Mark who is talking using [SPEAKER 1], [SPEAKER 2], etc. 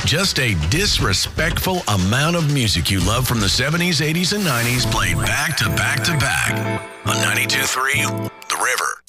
[SPEAKER 1] Just a disrespectful amount of music you love from the 70s, 80s, and 90s played back to back to back on 92.3 The River.